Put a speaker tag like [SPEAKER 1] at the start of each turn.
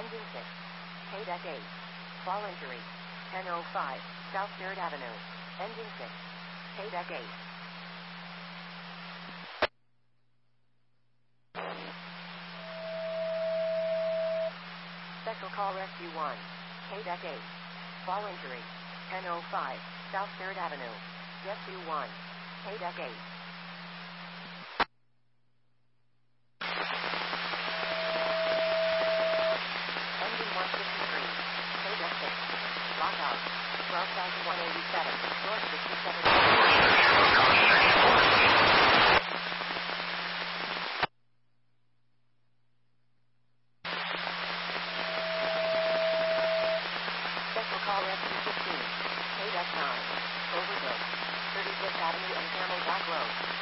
[SPEAKER 1] Engine 6. KDEC 8. Fall injury. 1005, South 3rd Avenue. Engine 6. KDEC 8. Special Call Rescue 1. KDEC 8. Fall injury. 1005, South 3rd Avenue. Rescue 1. KDEC 8. Engine 153. KDEC 6. Lockout. 12,187. North 67. Special Call Rescue 15. KDEC 9. Overdose. 35th Avenue and Camel Back Road.